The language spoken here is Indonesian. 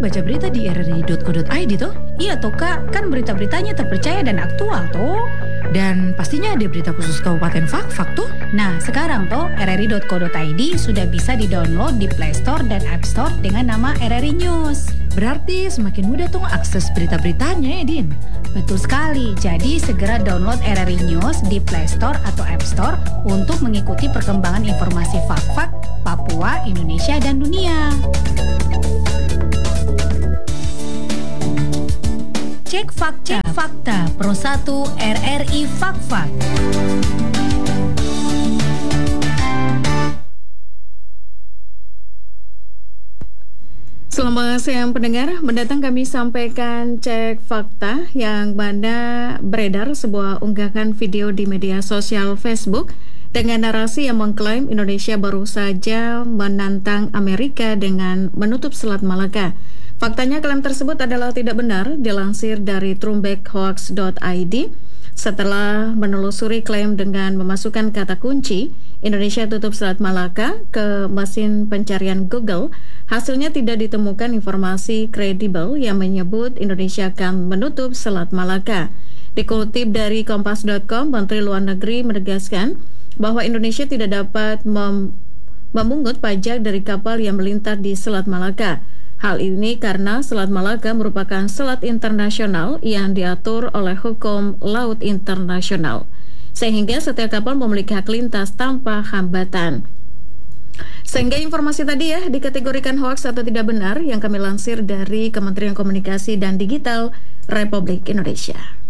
baca berita di rri.co.id toh? Iya toh Kak, kan berita-beritanya terpercaya dan aktual toh. Dan pastinya ada berita khusus Kabupaten Fakfak tuh. Nah, sekarang toh rri.co.id sudah bisa di-download di Play Store dan App Store dengan nama RRI News. Berarti semakin mudah tuh akses berita-beritanya ya, Din? Betul sekali, jadi segera download RRI News di Play Store atau App Store untuk mengikuti perkembangan informasi Fakfak, Papua, Indonesia, dan dunia. Cek fakta Pro 1 RRI Fakfak. Selamat siang pendengar, mendatang kami sampaikan cek fakta yang mana beredar sebuah unggahan video di media sosial Facebook dengan narasi yang mengklaim Indonesia baru saja menantang Amerika dengan menutup Selat Malaka. Faktanya klaim tersebut adalah tidak benar, dilansir dari trumbekhoax.id. Setelah menelusuri klaim dengan memasukkan kata kunci Indonesia tutup Selat Malaka ke mesin pencarian Google, hasilnya tidak ditemukan informasi kredibel yang menyebut Indonesia akan menutup Selat Malaka. Dikutip dari kompas.com, Menteri Luar Negeri menegaskan bahwa Indonesia tidak dapat memungut pajak dari kapal yang melintas di Selat Malaka. Hal ini karena Selat Malaka merupakan selat internasional yang diatur oleh hukum laut internasional, sehingga setiap kapal memiliki hak lintas tanpa hambatan. Sehingga informasi tadi ya dikategorikan hoax atau tidak benar yang kami lansir dari Kementerian Komunikasi dan Digital Republik Indonesia.